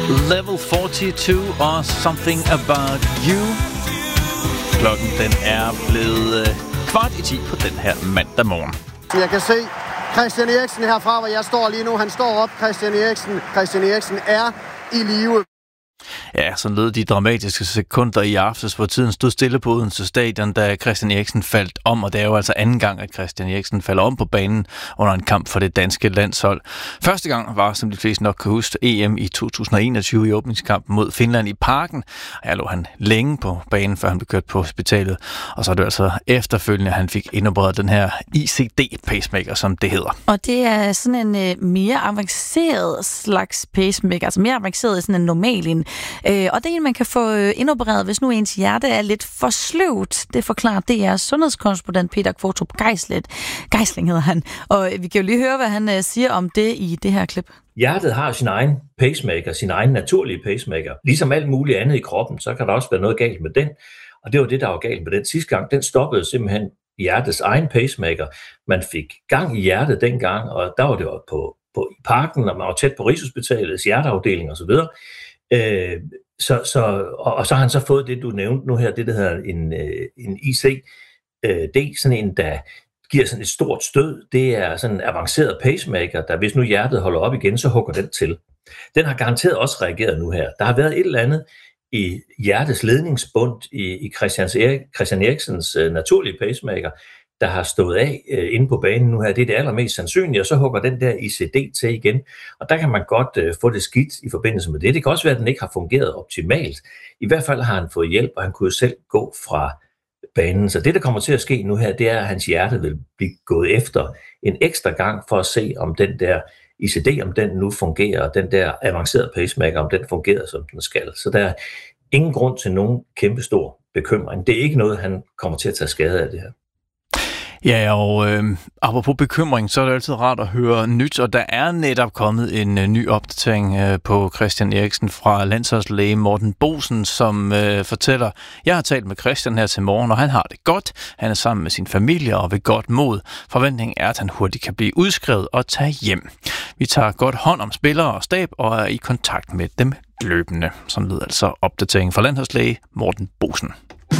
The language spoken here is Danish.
Level 42 og Something About You. Klokken den er blevet 9:15 på den her mandag morgen. Jeg kan se Christian Eriksen herfra, hvor jeg står lige nu. Han står op, Christian Eriksen er i live. Ja, så lød de dramatiske sekunder i aftes, hvor tiden stod stille på Odense Stadion, da Christian Eriksen faldt om, og det er jo altså anden gang, at Christian Eriksen falder om på banen under en kamp for det danske landshold. Første gang var, som de fleste nok kan huske, EM i 2021 i åbningskampen mod Finland i Parken. Her lå han længe på banen, før han blev kørt på hospitalet, og så er det altså efterfølgende, at han fik indopereret den her ICD-pacemaker, som det hedder. Og det er sådan en mere avanceret slags pacemaker, altså mere avanceret i sådan en normal en. Og det er en, man kan få indopereret, hvis nu ens hjerte er lidt for sløvt. Det forklarer DR's sundhedskorrespondent Peter Kvartrup Geisling hedder han. Og vi kan jo lige høre, hvad han siger om det i det her klip. Hjertet har sin egen pacemaker, sin egen naturlige pacemaker. Ligesom alt muligt andet i kroppen, så kan der også være noget galt med den. Og det var det, der var galt med den sidste gang. Den stoppede simpelthen hjertets egen pacemaker. Man fik gang i hjertet dengang, og der var det jo på i Parken, og man var tæt på Rigshospitalets hjerteafdeling osv. Og så har han så fået det, du nævnte nu her, det der hedder en ICD, sådan en, der giver sådan et stort stød. Det er sådan en avanceret pacemaker, der hvis nu hjertet holder op igen, så hugger den til. Den har garanteret også reageret nu her. Der har været et eller andet i hjertets ledningsbund i Christian Eriksens naturlige pacemaker, der har stået af inde på banen nu her. Det er det allermest sandsynlige, og så hugger den der ICD til igen. Og der kan man godt få det skidt i forbindelse med det. Det kan også være, at den ikke har fungeret optimalt. I hvert fald har han fået hjælp, og han kunne jo selv gå fra banen. Så det, der kommer til at ske nu her, det er, at hans hjerte vil blive gået efter en ekstra gang for at se, om den der ICD, om den nu fungerer, og den der avancerede pacemaker, om den fungerer, som den skal. Så der er ingen grund til nogen kæmpestor bekymring. Det er ikke noget, han kommer til at tage skade af det her. Ja, og apropos bekymring, så er det altid rart at høre nyt, og der er netop kommet en ny opdatering på Christian Eriksen fra landsholdslæge Morten Boesen, som fortæller, jeg har talt med Christian her til morgen, og han har det godt. Han er sammen med sin familie og ved godt mod. Forventningen er, at han hurtigt kan blive udskrevet og tage hjem. Vi tager godt hånd om spillere og stab og er i kontakt med dem løbende. Sådan lyder altså opdateringen fra landsholdslæge Morten Boesen.